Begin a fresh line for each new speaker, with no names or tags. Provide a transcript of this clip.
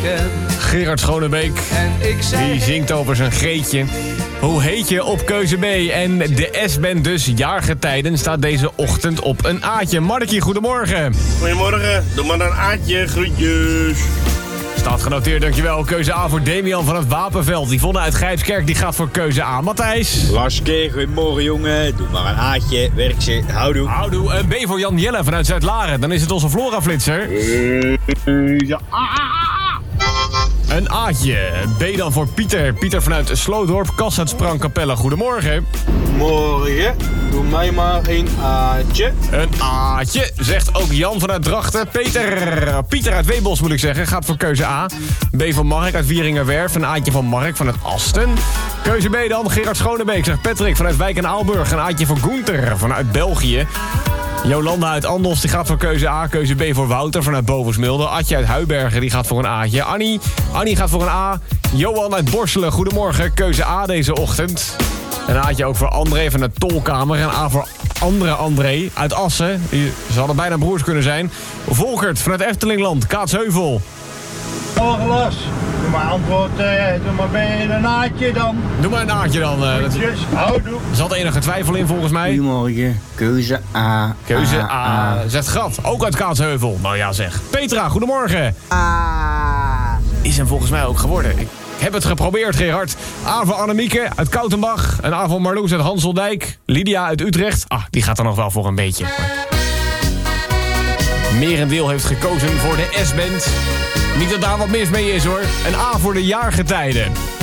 ken.
Gerard Schonebeek,
En ik zei...
die zingt over zijn Greetje. Hoe heet je op keuze B? En de S-band dus, jaargetijden, staat deze ochtend op een A'tje. Markie, goedemorgen.
Goedemorgen, doe maar een Aatje, groetjes.
Staat genoteerd, dankjewel. Keuze A voor Damian van het Wapenveld. Die vonden uit Grijpskerk, die gaat voor keuze A. Matthijs.
Laske, goedemorgen jongen. Doe maar een Aatje, werk ze, houdoe.
Houdoe, een B voor Jan Jelle vanuit Zuid-Laren. Dan is het onze Flora-flitser.
Ja.
Een A'tje. B dan voor Pieter. Pieter vanuit Sloodorp, Kas uit Sprangkapelle. Goedemorgen.
Morgen, doe mij maar een Aatje.
Een A'tje, zegt ook Jan vanuit Drachten. Pieter uit Weebos moet ik zeggen, gaat voor keuze A. B van Mark uit Wieringerwerf. Een A'tje van Mark vanuit Asten. Keuze B dan, Gerard Schonebeek, zegt Patrick vanuit Wijk en Aalburg. Een A'tje voor Gunther vanuit België. Jolanda uit Andos, die gaat voor keuze A. Keuze B voor Wouter vanuit Bovensmilde. Adje uit Huibergen, die gaat voor een A'tje. Annie gaat voor een A. Johan uit Borselen, goedemorgen. Keuze A deze ochtend. Een A'tje ook voor André van de Tolkamer. Een A voor andere André uit Assen. Ze hadden bijna broers kunnen zijn. Volkert vanuit Eftelingland, Kaatsheuvel.
Morgen Lars, doe maar antwoord, doe maar bij een Aatje dan.
Doe maar een A'tje dan. Er
Houdoe.
zat enige twijfel in volgens mij.
Goedemorgen, keuze A.
Keuze A. Zegt Gat, ook uit Kaatsheuvel. Nou ja zeg. Petra, goedemorgen. Is hem volgens mij ook geworden. Ik heb het geprobeerd, Gerard. A voor Annemieke uit Koutenbach. Een A voor Marloes uit Hanseldijk. Lydia uit Utrecht. Die gaat er nog wel voor een beetje. Merendeel heeft gekozen voor de S-band. Niet dat daar wat mis mee is hoor. Een A voor de jaargetijden.